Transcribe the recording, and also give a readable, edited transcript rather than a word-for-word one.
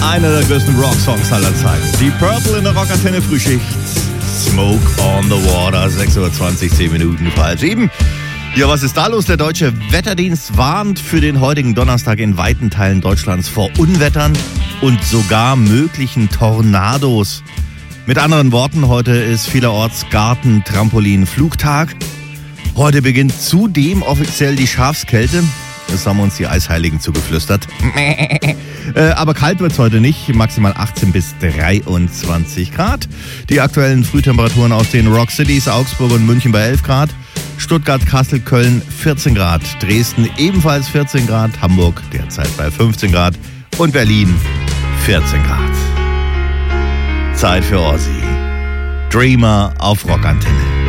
Einer der größten Rock-Songs aller Zeiten. Die Purple in der Rockantenne Frühschicht. Smoke on the Water, 6:20 Uhr, 10 Minuten vor 6:30. Ja, was ist da los? Der Deutsche Wetterdienst warnt für den heutigen Donnerstag in weiten Teilen Deutschlands vor Unwettern und sogar möglichen Tornados. Mit anderen Worten, heute ist vielerorts Garten-Trampolin-Flugtag. Heute beginnt zudem offiziell die Schafskälte. Das haben uns die Eisheiligen zugeflüstert. Aber kalt wird's heute nicht. Maximal 18 bis 23 Grad. Die aktuellen Frühtemperaturen aus den Rock Cities, Augsburg und München bei 11 Grad. Stuttgart, Kassel, Köln 14 Grad. Dresden ebenfalls 14 Grad. Hamburg derzeit bei 15 Grad. Und Berlin 14 Grad. Zeit für Ozzy. Dreamer auf Rockantenne.